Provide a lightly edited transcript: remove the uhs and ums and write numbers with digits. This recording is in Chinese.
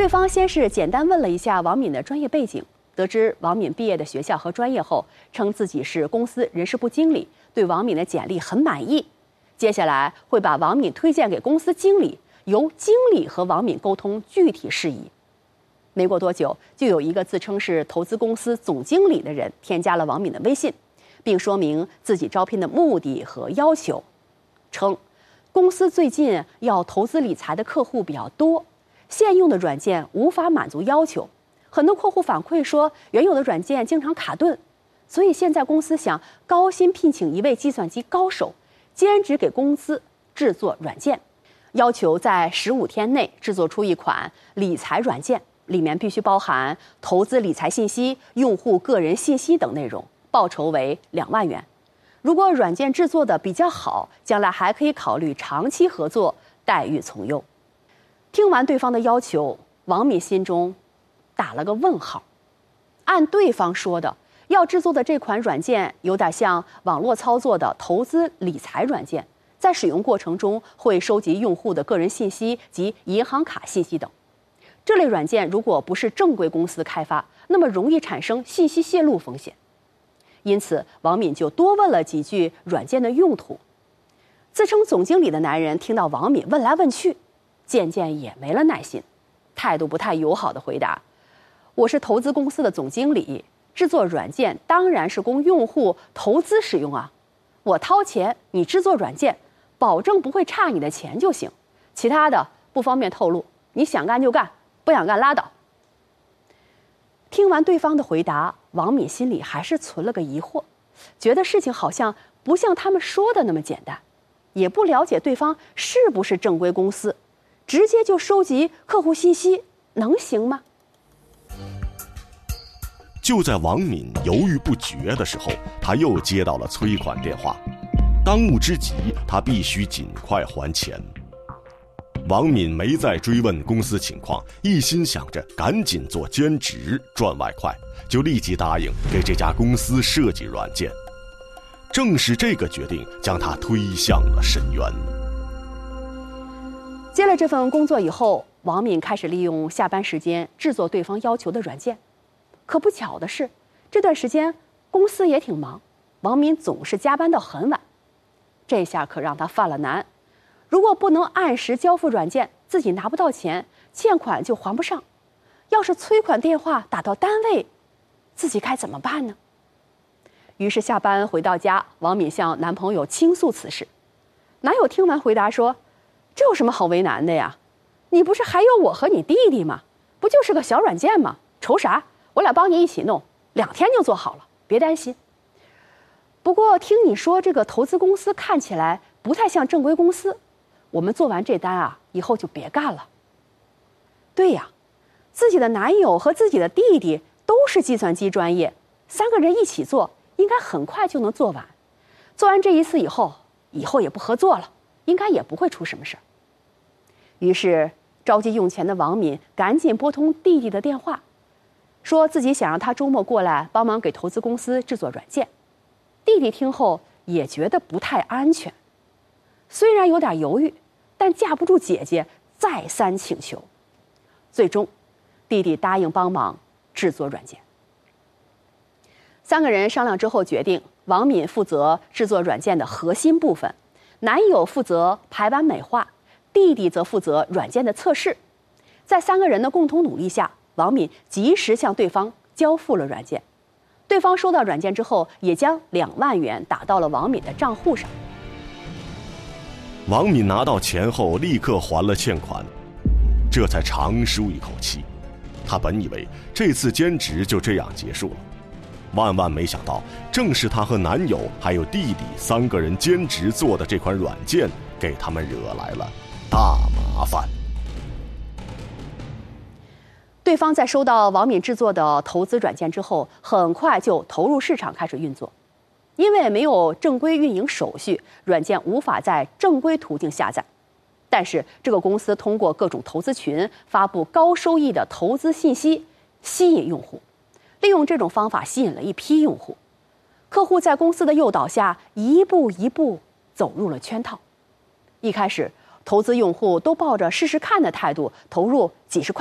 对方先是简单问了一下王敏的专业背景，得知王敏毕业的学校和专业后，称自己是公司人事部经理，对王敏的简历很满意。接下来会把王敏推荐给公司经理，由经理和王敏沟通具体事宜。没过多久，就有一个自称是投资公司总经理的人添加了王敏的微信，并说明自己招聘的目的和要求，称公司最近要投资理财的客户比较多，现用的软件无法满足要求，很多客户反馈说原有的软件经常卡顿，所以现在公司想高薪聘请一位计算机高手，兼职给公司制作软件，要求在15天内制作出一款理财软件，里面必须包含投资理财信息、用户个人信息等内容，报酬为2万元。如果软件制作的比较好，将来还可以考虑长期合作，待遇从优。听完对方的要求，王敏心中打了个问号。按对方说的，要制作的这款软件有点像网络操作的投资理财软件，在使用过程中会收集用户的个人信息及银行卡信息等。这类软件如果不是正规公司开发，那么容易产生信息泄露风险。因此，王敏就多问了几句软件的用途。自称总经理的男人听到王敏问来问去，渐渐也没了耐心，态度不太友好地回答：“我是投资公司的总经理，制作软件当然是供用户投资使用啊。我掏钱，你制作软件，保证不会差你的钱就行，其他的不方便透露，你想干就干，不想干拉倒。”听完对方的回答，王敏心里还是存了个疑惑，觉得事情好像不像他们说的那么简单，也不了解对方是不是正规公司，直接就收集客户信息，能行吗？ 就在王敏犹豫不决的时候，他又接到了催款电话，当务之急，他必须尽快还钱。王敏没再追问公司情况，一心想着赶紧做兼职赚外快，就立即答应给这家公司设计软件。正是这个决定将他推向了深渊。 接了这份工作以后，王敏开始利用下班时间制作对方要求的软件。可不巧的是，这段时间公司也挺忙，王敏总是加班到很晚。这下可让他犯了难，如果不能按时交付软件，自己拿不到钱，欠款就还不上。要是催款电话打到单位，自己该怎么办呢？于是下班回到家，王敏向男朋友倾诉此事。男友听完回答说：“这有什么好为难的呀？你不是还有我和你弟弟吗？不就是个小软件吗？愁啥？我俩帮你一起弄，2天就做好了，别担心。不过听你说这个投资公司看起来不太像正规公司，我们做完这单啊，以后就别干了。”对呀，自己的男友和自己的弟弟都是计算机专业，3个人一起做，应该很快就能做完。做完这一次以后也不合作了，应该也不会出什么事儿。于是着急用钱的王敏赶紧拨通弟弟的电话，说自己想让他周末过来帮忙给投资公司制作软件。弟弟听后也觉得不太安全，虽然有点犹豫，但架不住姐姐再三请求，最终弟弟答应帮忙制作软件。3个人商量之后决定，王敏负责制作软件的核心部分，男友负责排版美化，弟弟则负责软件的测试。在3个人的共同努力下，王敏及时向对方交付了软件。对方收到软件之后，也将2万元打到了王敏的账户上。 王敏拿到钱后立刻还了欠款，这才长舒一口气。他本以为这次兼职就这样结束了，万万没想到，正是她和男友还有弟弟3个人兼职做的这款软件，给他们惹来了大麻烦。 对方在收到王敏制作的投资软件之后，很快就投入市场开始运作。因为没有正规运营手续，软件无法在正规途径下载。但是这个公司通过各种投资群发布高收益的投资信息，吸引用户。利用这种方法吸引了一批用户，客户在公司的诱导下，一步一步走入了圈套。一开始，投资用户都抱着试试看的态度，投入几十块